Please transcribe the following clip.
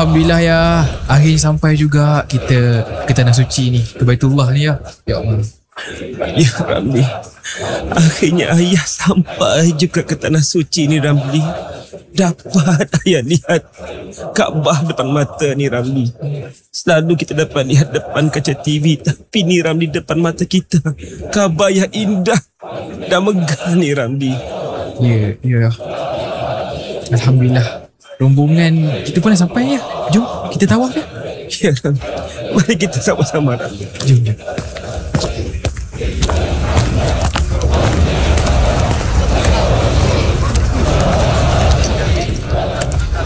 Alhamdulillah ya. Akhirnya sampai juga kita ke Tanah Suci ni, ke Baitullah ni ya. Ya Allah. Ya Ramli, akhirnya ayah sampai juga ke Tanah Suci ni Ramli. Dapat ayah lihat Kaabah depan mata ni Ramli. Selalu kita dapat lihat depan kaca TV, tapi ni Ramli depan mata kita. Kaabah yang indah dan megah ni Ramli. Ya. Alhamdulillah. Rombongan kita pun dah sampai ya. Jom kita tawaf ya. Ya Ramli, mari kita sama-sama Ramli. Jom.